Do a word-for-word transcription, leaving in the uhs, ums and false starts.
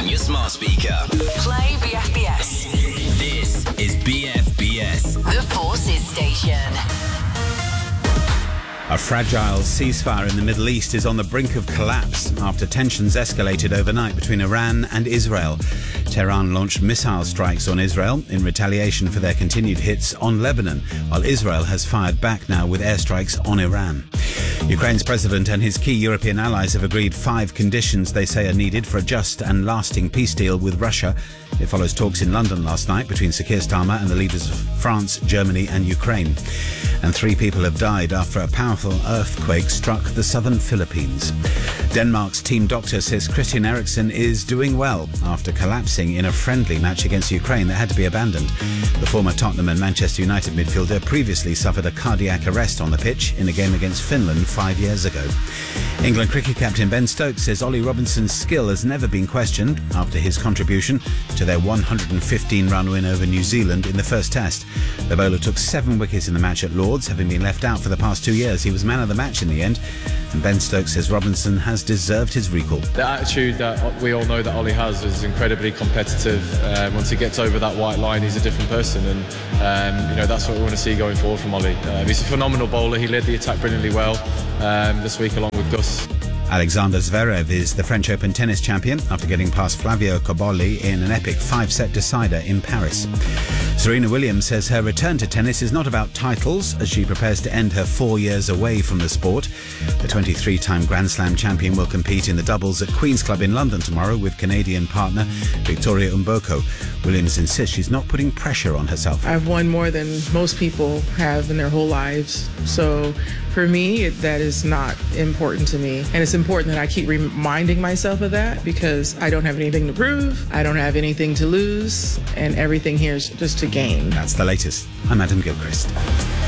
on your smart speaker. Play B F B S. This is B F B S. The Forces Station. A fragile ceasefire in the Middle East is on the brink of collapse after tensions escalated overnight between Iran and Israel. Tehran launched missile strikes on Israel in retaliation for their continued hits on Lebanon, while Israel has fired back now with airstrikes on Iran. Ukraine's president and his key European allies have agreed five conditions they say are needed for a just and lasting peace deal with Russia. It follows talks in London last night between Sir Keir Starmer and the leaders of France, Germany and Ukraine. And three people have died after a powerful earthquake struck the southern Philippines. Denmark's team doctor says Christian Eriksen is doing well after collapsing in a friendly match against Ukraine that had to be abandoned. The former Tottenham and Manchester United midfielder previously suffered a cardiac arrest on the pitch in a game against Finland five years ago. England cricket captain Ben Stokes says Ollie Robinson's skill has never been questioned after his contribution to their one hundred fifteen run win over New Zealand in the first test. The bowler took seven wickets in the match at Lords, having been left out for the past two years. He was man of the match in the end, and Ben Stokes says Robinson has deserved his recall. The attitude that we all know that Ollie has is incredibly competitive. Um, once he gets over that white line, he's a different person, and um, you know that's what we want to see going forward from Ollie. Um, he's a phenomenal bowler. He led the attack brilliantly well um, this week along with Gus. Alexander Zverev is the French Open tennis champion after getting past Flavio Cobolli in an epic five-set decider in Paris. Serena Williams says her return to tennis is not about titles as she prepares to end her four years away from the sport. The twenty-three-time Grand Slam champion will compete in the doubles at Queen's Club in London tomorrow with Canadian partner Victoria Mboko. Williams insists she's not putting pressure on herself. I've won more than most people have in their whole lives. So for me, it, that is not important to me. And it's important that I keep reminding myself of that because I don't have anything to prove, I don't have anything to lose, and everything here is just to gain. That's the latest. I'm Adam Gilchrist.